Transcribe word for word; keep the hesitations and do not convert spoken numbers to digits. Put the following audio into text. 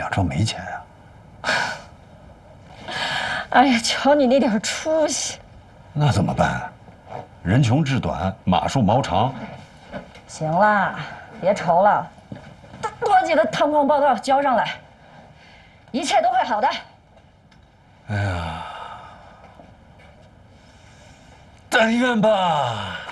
着没钱啊？ 哎呀，瞧你那点出息！ 那怎么办？人穷志短，马树毛长。 行了，别愁了，多几个探矿报告交上来，一切都会好的。 哎呀，但愿吧。